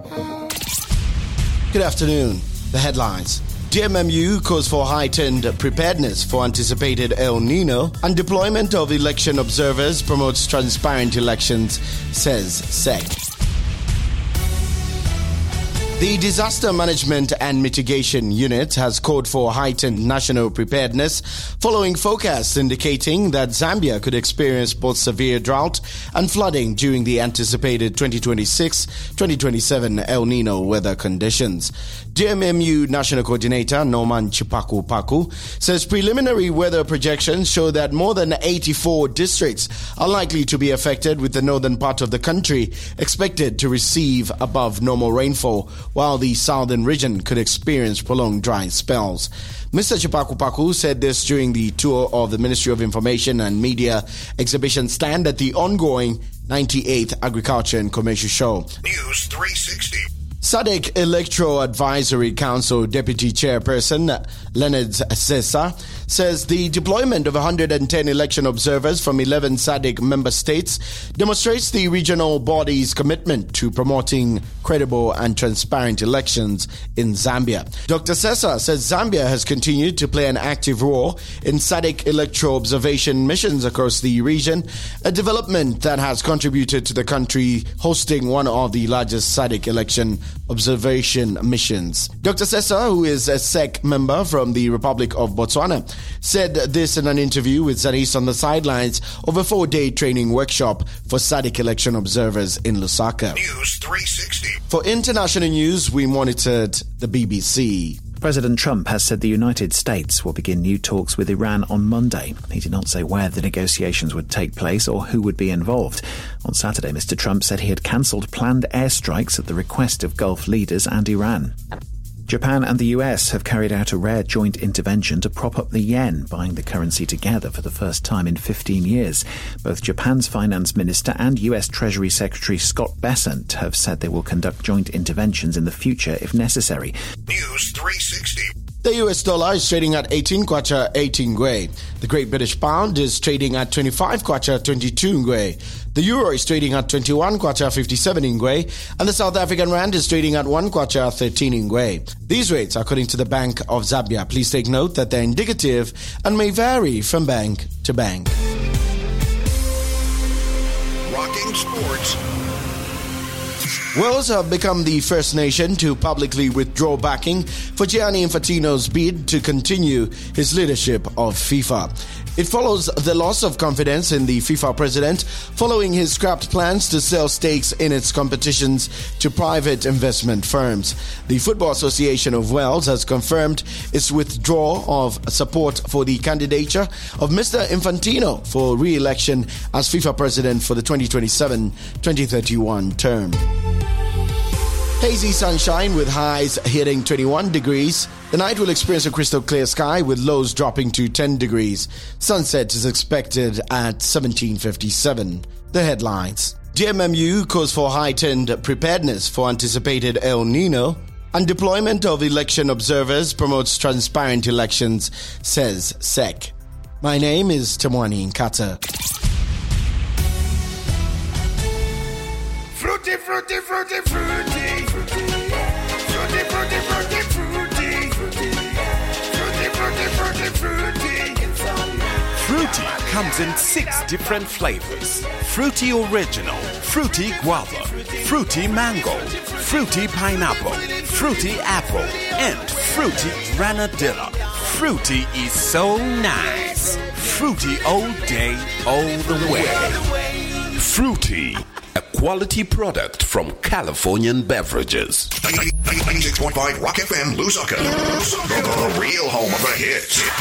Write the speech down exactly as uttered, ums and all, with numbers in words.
Good afternoon. The headlines. D M M U calls for heightened preparedness for anticipated El Nino, and deployment of election observers promotes transparent elections, says S E C. The Disaster Management and Mitigation Unit has called for heightened national preparedness following forecasts indicating that Zambia could experience both severe drought and flooding during the anticipated twenty twenty-six twenty twenty-seven El Nino weather conditions. D M M U National Coordinator Norman Chipaku Paku says preliminary weather projections show that more than eighty-four districts are likely to be affected, with the northern part of the country expected to receive above normal rainfall, while the southern region could experience prolonged dry spells. Mister Chipaku Paku said this during the tour of the Ministry of Information and Media exhibition stand at the ongoing ninety-eighth Agriculture and Commercial Show. News three sixty. S A D C Electoral Advisory Council Deputy Chairperson Leonard Sessa says the deployment of one hundred ten election observers from eleven S A D C member states demonstrates the regional body's commitment to promoting credible and transparent elections in Zambia. Doctor Sessa says Zambia has continued to play an active role in S A D C electoral observation missions across the region, a development that has contributed to the country hosting one of the largest S A D C election observation missions. Doctor Sessa, who is a S E C member from the Republic of Botswana, said this in an interview with Zanis on the sidelines of a four-day training workshop for S A D C election observers in Lusaka. News three sixty. For international news, we monitored the B B C. President Trump has said the United States will begin new talks with Iran on Monday. He did not say where the negotiations would take place or who would be involved. On Saturday, Mister Trump said he had cancelled planned airstrikes at the request of Gulf leaders and Iran. Japan and the U S have carried out a rare joint intervention to prop up the yen, buying the currency together for the first time in fifteen years. Both Japan's finance minister and U S Treasury Secretary Scott Bessent have said they will conduct joint interventions in the future if necessary. News three sixty. The U S dollar is trading at eighteen kwacha eighteen ngwe. The Great British Pound is trading at twenty-five kwacha twenty-two ngwe. The Euro is trading at twenty-one kwacha fifty-seven ngwe, and the South African Rand is trading at one kwacha thirteen ngwe. These rates are according to the Bank of Zambia. Please take note that they're indicative and may vary from bank to bank. Rocking sports. Wales have become the first nation to publicly withdraw backing for Gianni Infantino's bid to continue his leadership of FIFA. It follows the loss of confidence in the FIFA president following his scrapped plans to sell stakes in its competitions to private investment firms. The Football Association of Wales has confirmed its withdrawal of support for the candidature of Mister Infantino for re-election as FIFA president for the twenty twenty-seven twenty thirty-one term. Hazy sunshine with highs hitting twenty-one degrees. The night will experience a crystal clear sky with lows dropping to ten degrees. Sunset is expected at seventeen fifty-seven. The headlines. D M M U calls for heightened preparedness for anticipated El Nino, and deployment of election observers promotes transparent elections, says S E C. My name is Tamwani Nkata. Fruity, fruity, fruity, fruity. Fruity, fruity, fruity, fruity. Fruity, fruity, fruity, fruity. Fruity comes in six different flavors. Fruity Original, Fruity Guava, Fruity Mango, Fruity Pineapple, Fruity Apple, and Fruity Granadilla. Fruity is so nice. Fruity all day, all the way. Fruity, a quality product from Californian Beverages. ninety-six point five Rock F M, Lusaka. The real home of the hits.